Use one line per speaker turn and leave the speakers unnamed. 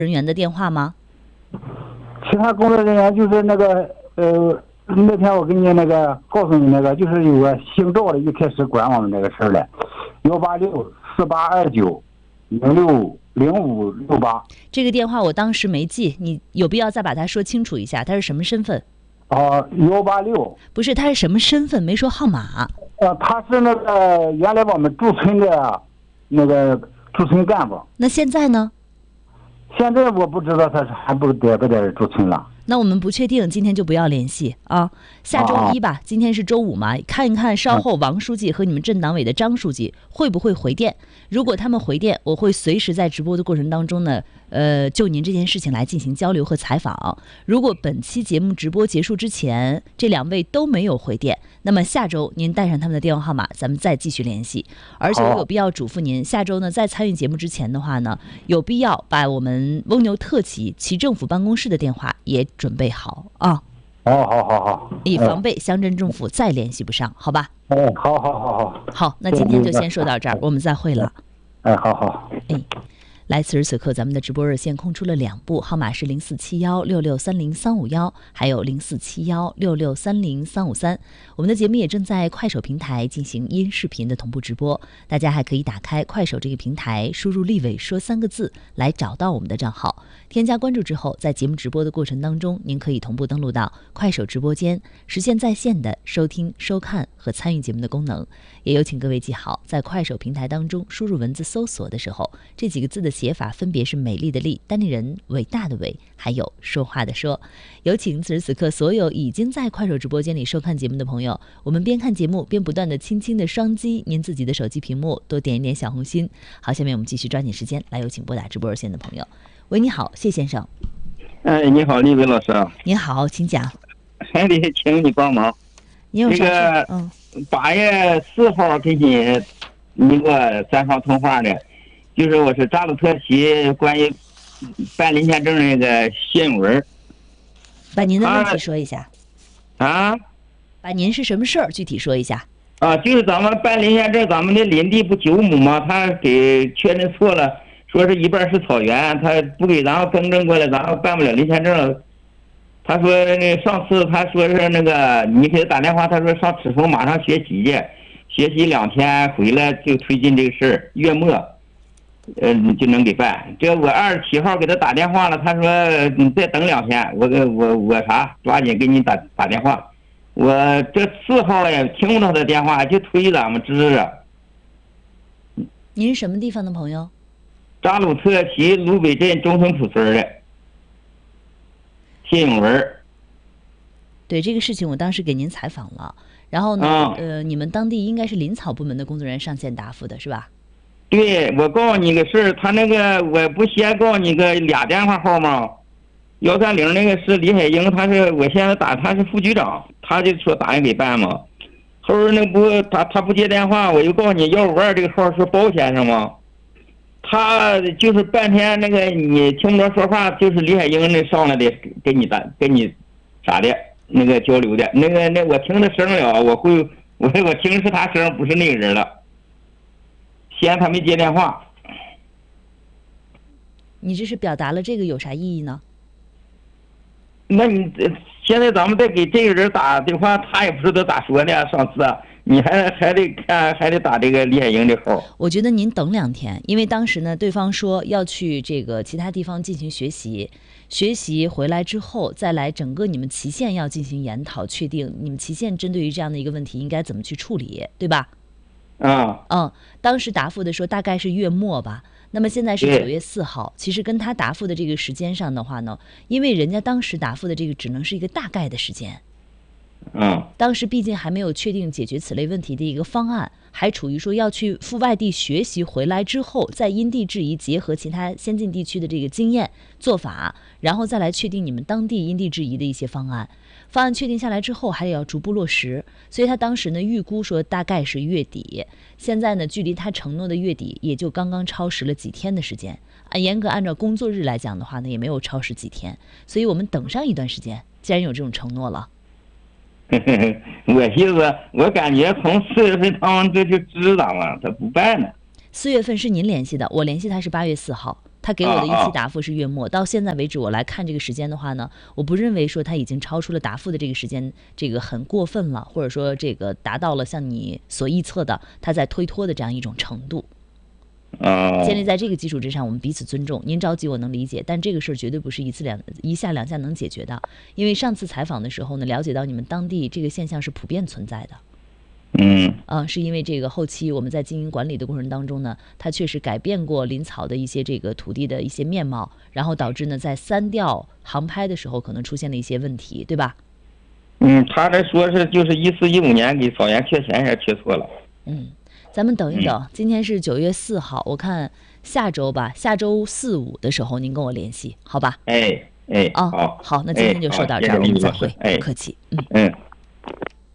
人员的电话吗？
其他工作人员就是那个那天我给你那个告诉你那个，就是有个姓赵的一开始管我们这个事儿的，1864829060568。
这个电话我当时没记，你有必要再把它说清楚一下，他是什么身份？
186。
不是，他是什么身份？没说号码。
他是那个原来我们驻村的那个驻村干部。
那现在呢？
现在我不知道他是还不在驻村了。
那我们不确定，今天就不要联系啊。下周一吧，今天是周五嘛，看一看稍后王书记和你们镇党委的张书记会不会回电。如果他们回电，我会随时在直播的过程当中呢，就您这件事情来进行交流和采访。如果本期节目直播结束之前，这2位都没有回电，那么下周您带上他们的电话号码，咱们再继续联系。而且我有必要嘱咐您，下周呢，在参与节目之前的话呢，有必要把我们翁牛特旗其政府办公室的电话也准备好啊。
好，
以防备乡镇政府再联系不上，好吧？
好。
好，那今天就先说到这儿，我们再会了。
好。
来，此时此刻咱们的直播热线空出了2部，号码是047166303551，还有047166303553。我们的节目也正在快手平台进行音视频的同步直播，大家还可以打开快手这个平台，输入立伟说3个字来找到我们的账号，添加关注之后，在节目直播的过程当中，您可以同步登录到快手直播间，实现在线的收听、收看和参与节目的功能。也有请各位记好，在快手平台当中输入文字搜索的时候，这几个字的写法分别是美丽的丽、单立人、伟大的伟，还有说话的说。有请此时此刻所有已经在快手直播间里收看节目的朋友，我们边看节目边不断的轻轻的双击您自己的手机屏幕，多点一点小红心。好，下面我们继续抓紧时间来有请拨打直播热线的朋友。喂，你好，谢先生。
你好，立伟老师。
你好，请讲。
还得请你帮忙。
你有啥事
？8月4号给你一个3号通话的，就是我是扎鲁特旗关于办临签证那个新闻。
把您的问题说一下。
把
您是什么事儿具体说一下。
就是咱们办临签证，咱们的林地不9亩吗？他给确认错了，说是一半是草原，他不给咱们更正过来，咱们办不了临签证了。他说上次他说是那个你给他打电话，他说上赤峰马上学习去，学习2天回来就推进这个事儿，月末就能给办。这我27号给他打电话了，他说你再等2天，我抓紧给你打电话。我这4号也听不到他电话，就推咱们支着。
您是什么地方的朋友？
扎鲁特旗鲁北镇中村铺村的谢永文。
对这个事情，我当时给您采访了，然后呢，你们当地应该是林草部门的工作人员上线答复的是吧？
对，我告诉你个事儿，他那个我不先告诉你个俩电话号吗？130那个是李海英，我现在打他是副局长，他就说打人给办嘛。后边那不他不接电话，我又告诉你152这个号是包先生吗？他就是半天那个你听不着说话，就是李海英那上来的跟你啥的那个交流的那我听他声了，我听是他声，不是那个人了。先他没接电话。
你这是表达了这个有啥意义呢？
那你现在咱们再给这个人打电话，他也不知道咋说呢。上次你还得看，还得打这个李海英的号。
我觉得您等2天，因为当时呢，对方说要去这个其他地方进行学习回来之后，再来整个你们期限要进行研讨，确定你们期限针对于这样的一个问题应该怎么去处理，对吧？当时答复的说大概是月末吧。那么现在是9月4号，其实跟他答复的这个时间上的话呢，因为人家当时答复的这个只能是一个大概的时间。当时毕竟还没有确定解决此类问题的一个方案，还处于说要去赴外地学习回来之后，再因地制宜结合其他先进地区的这个经验做法，然后再来确定你们当地因地制宜的一些方案。方案确定下来之后，还得要逐步落实，所以他当时呢预估说大概是月底。现在呢，距离他承诺的月底也就刚刚超时了几天的时间严格按照工作日来讲的话呢，也没有超时几天，所以我们等上一段时间。既然有这种承诺了，
我意思，我感觉从4月份他们这就知道了，他不办了。
4月份是您联系的，我联系他是8月4号。 他给我的预期答复是月末，到现在为止我来看这个时间的话呢，我不认为说他已经超出了答复的这个时间，这个很过分了，或者说这个达到了像你所预测的他在推脱的这样一种程度。建立在这个基础之上，我们彼此尊重。您着急我能理解，但这个事儿绝对不是一下两下能解决的。因为上次采访的时候呢，了解到你们当地这个现象是普遍存在的。是因为这个后期我们在经营管理的过程当中呢，它确实改变过林草的一些这个土地的一些面貌，然后导致呢在三调航拍的时候可能出现了一些问题，对吧？
他这说是就是14、15年给草原缺钱还是缺错了。
咱们等一等，今天是9月4号，我看下周吧，下周4、5的时候您跟我联系，好吧？
好，
那今天就说到这儿，我们再会，不客气。